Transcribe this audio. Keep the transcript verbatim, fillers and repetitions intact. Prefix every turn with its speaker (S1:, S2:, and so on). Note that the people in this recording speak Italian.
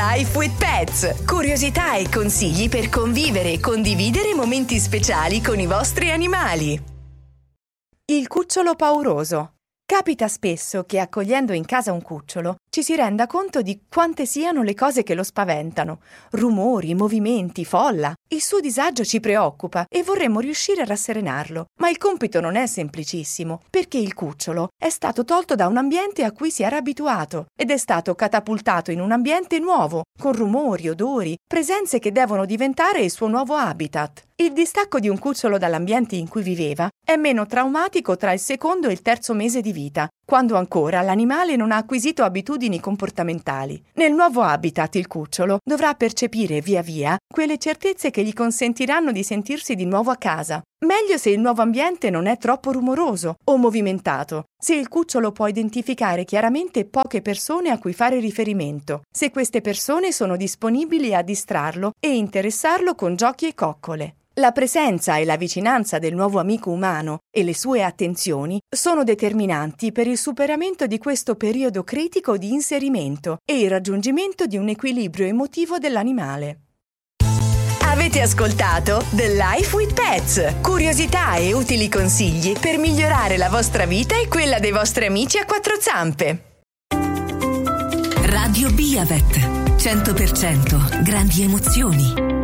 S1: Life with Pets. Curiosità e consigli per convivere e condividere momenti speciali con i vostri animali.
S2: Il cucciolo pauroso. Capita spesso che accogliendo in casa un cucciolo ci si renda conto di quante siano le cose che lo spaventano. Rumori, movimenti, folla. Il suo disagio ci preoccupa e vorremmo riuscire a rasserenarlo. Ma il compito non è semplicissimo, perché il cucciolo è stato tolto da un ambiente a cui si era abituato ed è stato catapultato in un ambiente nuovo, con rumori, odori, presenze che devono diventare il suo nuovo habitat. Il distacco di un cucciolo dall'ambiente in cui viveva è meno traumatico tra il secondo e il terzo mese di vita, quando ancora l'animale non ha acquisito abitudini comportamentali. Nel nuovo habitat il cucciolo dovrà percepire via via quelle certezze che gli consentiranno di sentirsi di nuovo a casa. Meglio se il nuovo ambiente non è troppo rumoroso o movimentato, se il cucciolo può identificare chiaramente poche persone a cui fare riferimento, se queste persone sono disponibili a distrarlo e interessarlo con giochi e coccole. La presenza e la vicinanza del nuovo amico umano e le sue attenzioni sono determinanti per il superamento di questo periodo critico di inserimento e il raggiungimento di un equilibrio emotivo dell'animale.
S1: Avete ascoltato The Life with Pets. Curiosità e utili consigli per migliorare la vostra vita e quella dei vostri amici a quattro zampe.
S3: Radio Biavet. cento per cento grandi emozioni.